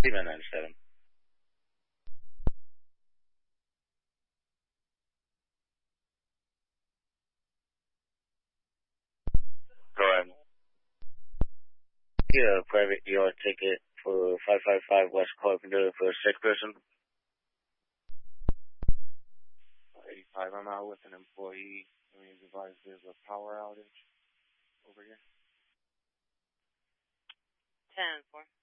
C997. Correct. Yeah, private DR ticket for 555 West Carpenter for a sick person. 85, I'm out with an employee. Let me advise there's a power outage over here. 10-4.